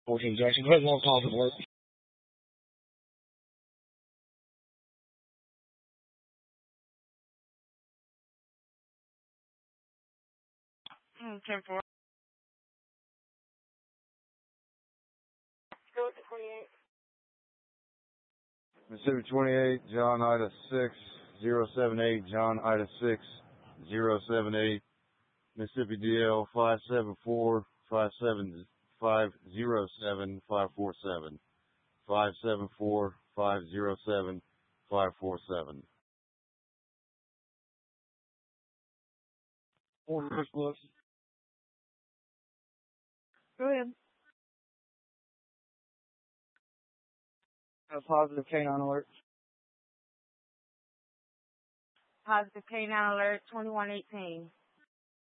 14 Jackson. Go ahead and log call to work. 10-4. Go with the 28. Mississippi 28, John Ida 6, 078, John Ida 6, 078, Mississippi DL 574, 507, 547, 574, 507, 547. Order first looks. Go ahead. A positive canine alert. Positive canine alert 2118.